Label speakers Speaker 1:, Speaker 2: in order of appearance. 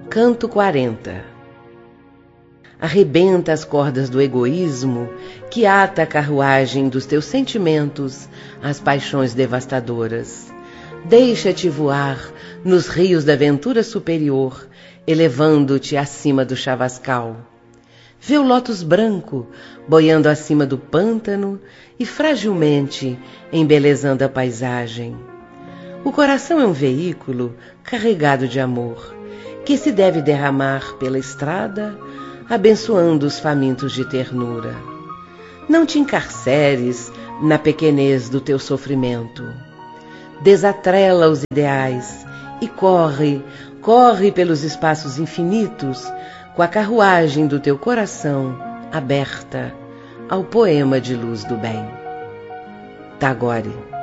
Speaker 1: Canto 40. Arrebenta as cordas do egoísmo que ata a carruagem dos teus sentimentos às paixões devastadoras. Deixa-te voar nos rios da ventura superior, elevando-te acima do chavascal. Vê o lótus branco boiando acima do pântano e fragilmente embelezando a paisagem. O coração é um veículo carregado de amor, que se deve derramar pela estrada, abençoando os famintos de ternura. Não te encarceres na pequenez do teu sofrimento. Desatrela os ideais e corre pelos espaços infinitos com a carruagem do teu coração aberta ao poema de luz do bem. Tagore.